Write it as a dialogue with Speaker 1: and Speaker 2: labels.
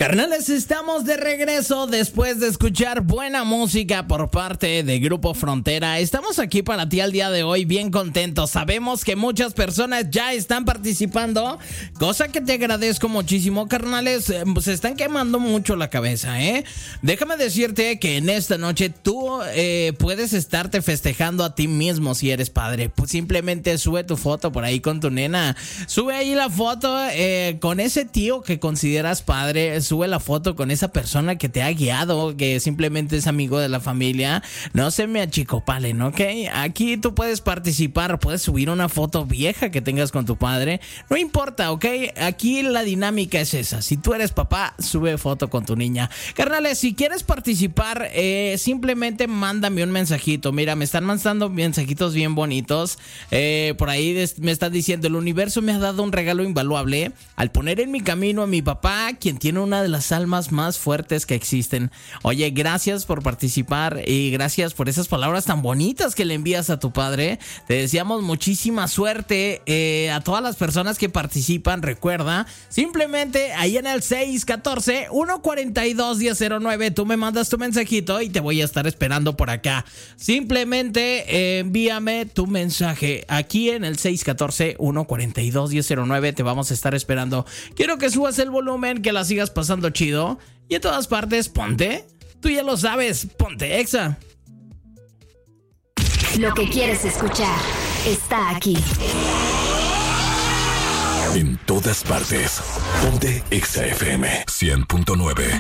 Speaker 1: Carnales, estamos de regreso después de escuchar buena música por parte de Grupo Frontera. Estamos aquí para ti al día de hoy bien contentos. Sabemos que muchas personas ya están participando, cosa que te agradezco muchísimo, carnales. Se están quemando mucho la cabeza, ¿eh? Déjame decirte que en esta noche tú puedes estarte festejando a ti mismo si eres padre. Pues simplemente sube tu foto por ahí con tu nena. Sube ahí la foto con ese tío que consideras padre. Sube la foto con esa persona que te ha guiado, que simplemente es amigo de la familia. No se me achicopalen, ¿ok? Aquí tú puedes participar, puedes subir una foto vieja que tengas con tu padre. No importa, ¿ok? Aquí la dinámica es esa. Si tú eres papá, sube foto con tu niña. Carnales, si quieres participar, simplemente mándame un mensajito. Mira, me están mandando mensajitos bien bonitos. Por ahí me están diciendo: el universo me ha dado un regalo invaluable al poner en mi camino a mi papá, quien tiene una de las almas más fuertes que existen. Oye, gracias por participar y gracias por esas palabras tan bonitas que le envías a tu padre. Te deseamos muchísima suerte a todas las personas que participan. Recuerda, simplemente ahí en el 614-142-1009 tú me mandas tu mensajito y te voy a estar esperando por acá. Simplemente envíame tu mensaje aquí en el 614-142-1009. Te vamos a estar esperando. Quiero que subas el volumen, que la sigas pasando chido, y en todas partes ponte, tú ya lo sabes, ponte Exa.
Speaker 2: Lo que quieres escuchar está aquí.
Speaker 3: En todas partes, ponte Exa FM 100.9.